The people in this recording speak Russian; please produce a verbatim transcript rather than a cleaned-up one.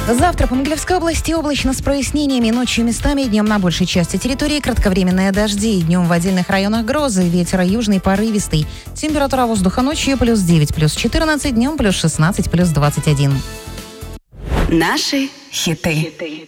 Завтра по Могилевской области облачно с прояснениями, ночью местами, днем на большей части территории кратковременные дожди, днем в отдельных районах грозы, ветер южный порывистый. Температура воздуха ночью плюс девять, плюс четырнадцать, днем плюс шестнадцать, плюс двадцать один. Наши хиты.